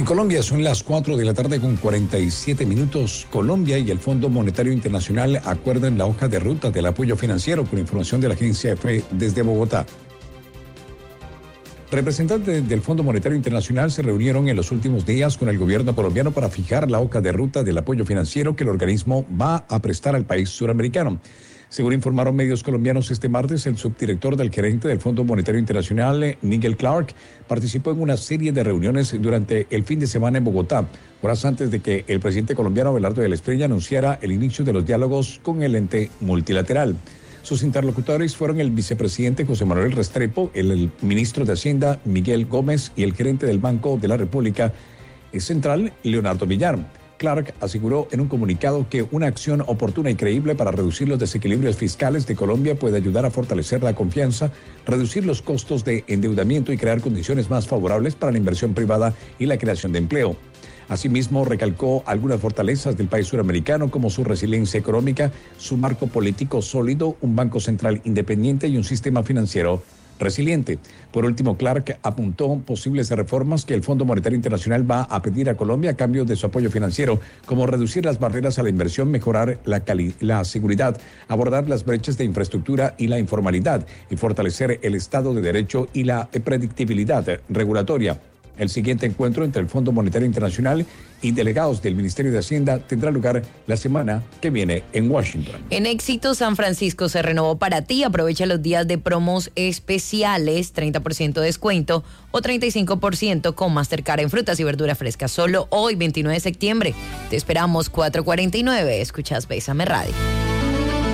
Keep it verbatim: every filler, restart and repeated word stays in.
Colombia son las cuatro de la tarde con cuarenta y siete minutos. Colombia y el Fondo Monetario Internacional acuerdan la hoja de ruta del apoyo financiero, con información de la agencia EFE desde Bogotá. Representantes del Fondo Monetario Internacional se reunieron en los últimos días con el gobierno colombiano para fijar la hoja de ruta del apoyo financiero que el organismo va a prestar al país suramericano. Según informaron medios colombianos este martes, el subdirector del gerente del Fondo Monetario Internacional, Nigel Clark, participó en una serie de reuniones durante el fin de semana en Bogotá, horas antes de que el presidente colombiano Abelardo de la Espriella anunciara el inicio de los diálogos con el ente multilateral. Sus interlocutores fueron el vicepresidente José Manuel Restrepo, el, el ministro de Hacienda Miguel Gómez y el gerente del Banco de la República Central, Leonardo Villar. Clark aseguró en un comunicado que una acción oportuna y creíble para reducir los desequilibrios fiscales de Colombia puede ayudar a fortalecer la confianza, reducir los costos de endeudamiento y crear condiciones más favorables para la inversión privada y la creación de empleo. Asimismo, recalcó algunas fortalezas del país suramericano, como su resiliencia económica, su marco político sólido, un banco central independiente y un sistema financiero resiliente. Por último, Clark apuntó posibles reformas que el Fondo Monetario Internacional va a pedir a Colombia a cambio de su apoyo financiero, como reducir las barreras a la inversión, mejorar la, cali- la seguridad, abordar las brechas de infraestructura y la informalidad, y fortalecer el Estado de Derecho y la predictibilidad regulatoria. El siguiente encuentro entre el Fondo Monetario Internacional y delegados del Ministerio de Hacienda tendrá lugar la semana que viene en Washington. En Éxito San Francisco se renovó para ti. Aprovecha los días de promos especiales, treinta por ciento de descuento o treinta y cinco por ciento con Mastercard en frutas y verduras frescas. Solo hoy, veintinueve de septiembre. Te esperamos cuatro cuarenta y nueve. Escuchas Bésame Radio.